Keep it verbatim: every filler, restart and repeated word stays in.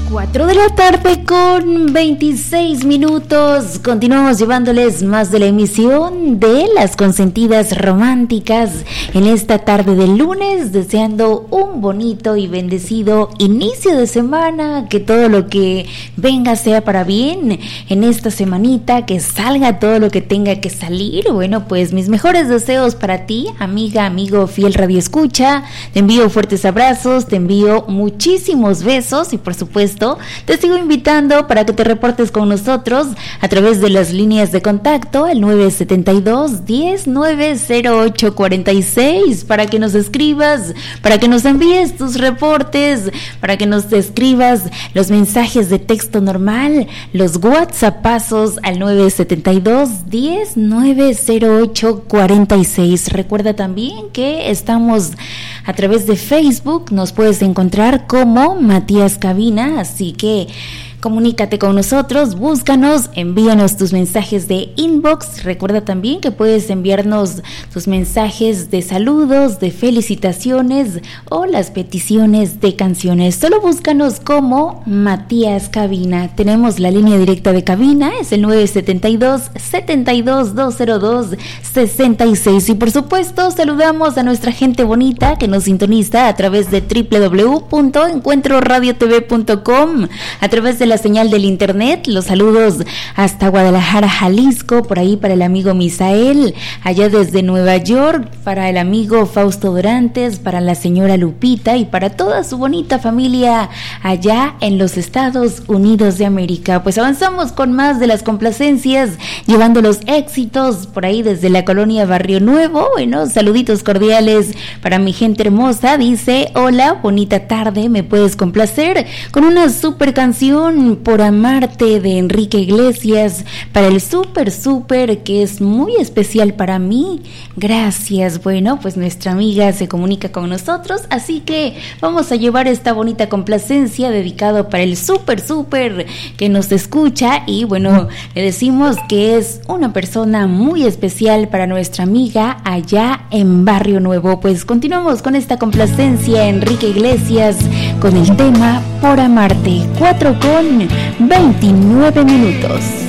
cuatro de la tarde con veintiséis minutos. Continuamos llevándoles más de la emisión de Las Consentidas Románticas en esta tarde del lunes, deseando un bonito y bendecido inicio de semana, que todo lo que venga sea para bien en esta semanita, que salga todo lo que tenga que salir. Bueno, pues mis mejores deseos para ti, amiga, amigo, fiel radioescucha. Te envío fuertes abrazos, te envío muchísimos besos y por supuesto te sigo invitando para que te reportes con nosotros a través de las líneas de contacto, el nueve siete dos, diez, nueve cero ocho cuarenta y seis, para que nos escribas, para que nos envíes tus reportes, para que nos escribas los mensajes de texto normal, los WhatsAppazos al nueve siete dos, diez, nueve cero ocho cuarenta y seis. Recuerda también que estamos a través de Facebook, nos puedes encontrar como Matías Cabina, así que comunícate con nosotros, búscanos, envíanos tus mensajes de inbox. Recuerda también que puedes enviarnos tus mensajes de saludos, de felicitaciones o las peticiones de canciones. Solo búscanos como Matías Cabina. Tenemos la línea directa de cabina, es el nueve siete dos, setenta y dos, doscientos dos, sesenta y seis. Y por supuesto saludamos a nuestra gente bonita que nos sintoniza a través de doble u doble u doble u punto encuentro radio t v punto com, a través de la señal del internet. Los saludos hasta Guadalajara, Jalisco, por ahí para el amigo Misael, allá desde Nueva York, para el amigo Fausto Dorantes, para la señora Lupita y para toda su bonita familia allá en los Estados Unidos de América. Pues avanzamos con más de las complacencias, llevando los éxitos por ahí desde la colonia Barrio Nuevo. Bueno, saluditos cordiales para mi gente hermosa. Dice: hola, bonita tarde, ¿me puedes complacer con una super canción Por Amarte de Enrique Iglesias para el súper súper que es muy especial para mí? Gracias. Bueno, pues nuestra amiga se comunica con nosotros, así que vamos a llevar esta bonita complacencia dedicado para el súper súper que nos escucha. Y bueno, le decimos que es una persona muy especial para nuestra amiga allá en Barrio Nuevo. Pues continuamos con esta complacencia, Enrique Iglesias, con el tema Por Amarte. Cuatro con veintinueve minutos.